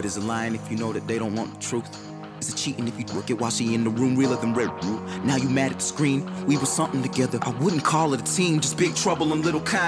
Is it lying if you know that they don't want the truth? Is it cheating if you work it while she in the room realer than red root? Now you mad at the screen? We were something together. I wouldn't call it a team, just big trouble and little kind.